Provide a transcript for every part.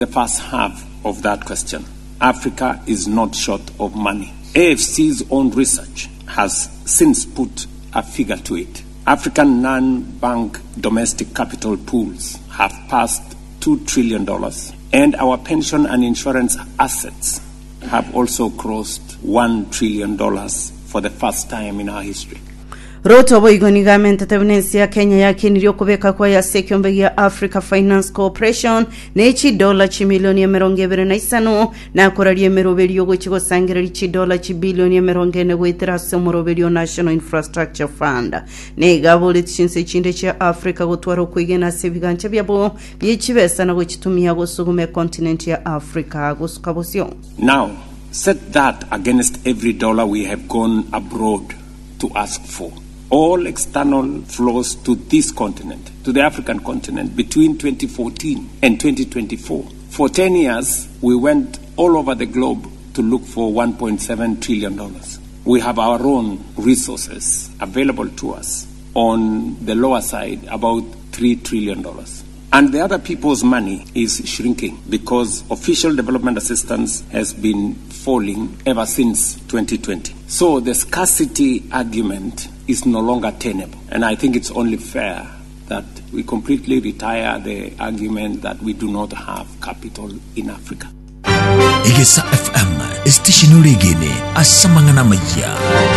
The first half of that question. Africa is not short of money. AFC's own research has since put a figure to it. African non-bank domestic capital pools have passed $2 trillion, and our pension and insurance assets have also crossed $1 trillion for the first time in our history. Roto boigoni government evidence ya Kenya yakinirio kubeka kwa ya sekyombe ya Africa Finance Corporation nechi dola $1 million na korarie merobelio gochigo sangira $1 billion gwetera somorobelio National Infrastructure Fund ne gabole chinse chinde cha Africa gotwaro kwigena sebiganche byabo byechibesa na gochitumia gosugume continent ya Africa gosukabosyo. Now set that against every dollar we have gone abroad to ask for. All external flows to this continent, to the African continent, between 2014 and 2024. For 10 years, we went all over the globe to look for $1.7 trillion. We have our own resources available to us. On the lower side, about $3 trillion. And the other people's money is shrinking because official development assistance has been falling ever since 2020. So the scarcity argument is no longer tenable. And I think it's only fair that we completely retire the argument that we do not have capital in Africa. Igesa FM, station regine, asamangana maya.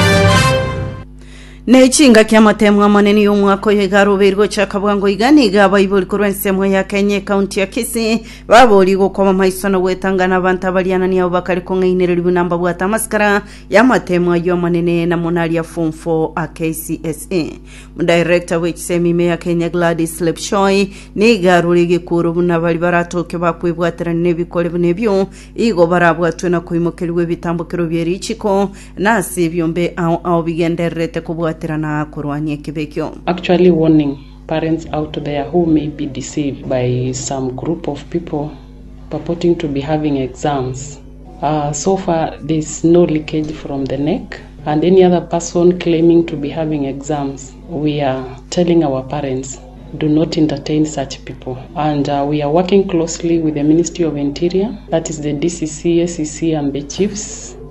Nechinga kya matemwa maneni y'umwaka y'egarubergo cyakabwango iganiga abayibuli kurwensemo ya Kenya county ya Kisii baboli gukoma maisono wetangana abantu abaliana niyo bakari kongeiner libunamba bwa tamaskara ya matemwa yo manene na monali ya form 4 a KCSE director which semi ya Kenya Gladys Lepshoi ni garurige kuru bunabali baratoke bakwibwatira nebikole bunebyo igo barabwatwe na kuimokeliwe bitambukiro byerichiko nasi byombe au bigenderete kubwa. Actually warning parents out there who may be deceived by some group of people purporting to be having exams. So far there's no leakage from the neck, and any other person claiming to be having exams, we are telling our parents, do not entertain such people. And we are working closely with the Ministry of Interior, that is the DCC, SEC and the chiefs,